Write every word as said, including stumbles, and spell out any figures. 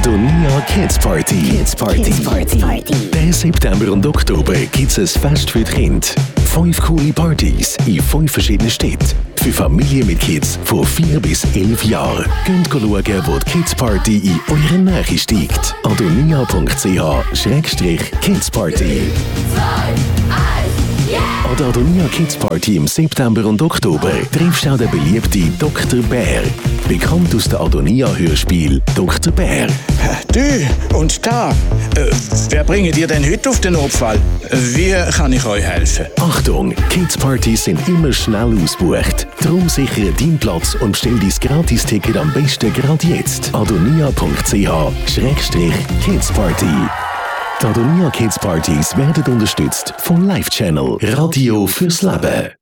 Adonia Kids Party. Kids Party. Kids Party. Party. Den September und Oktober gibt es ein Fest für die Kinder. Fünf coole Partys in fünf verschiedenen Städten. Für Familien mit Kids von vier bis elf Jahren. Könnt schauen, wo die Kids Party in eurer Nähe steigt. adonia punkt c h slash kids party. An der Adonia Kids Party im September und Oktober triffst du auch den beliebten Doktor Bär. Bekannt aus der Adonia-Hörspiel Doktor Bär. Du und da, äh, wer bringt ihr denn heute auf den Notfall? Wie kann ich euch helfen? Achtung, Kids-Partys sind immer schnell ausgebucht. Darum sichere deinen Platz und bestell dein Gratis-Ticket am besten gerade jetzt. adonia punkt c h slash kids party. Die Adonia Kids Partys werden unterstützt vom Live Channel Radio fürs Leben.